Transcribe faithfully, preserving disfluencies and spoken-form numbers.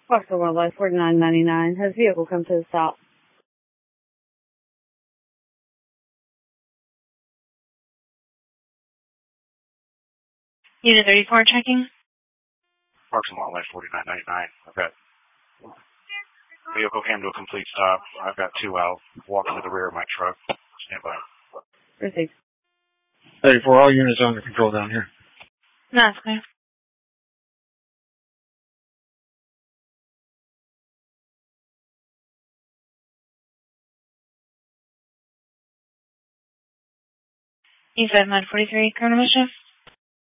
Foxtrot Wildlife forty-nine ninety-nine has vehicle come to a stop. Unit thirty-four checking. Foxtrot Wildlife forty-nine ninety-nine. I've got vehicle came to a complete stop. I've got two out. Walking to the rear of my truck. Stand by. Received. thirty-four, all units under control down here. That's clear. You said nine forty-three, Colonel Mischief?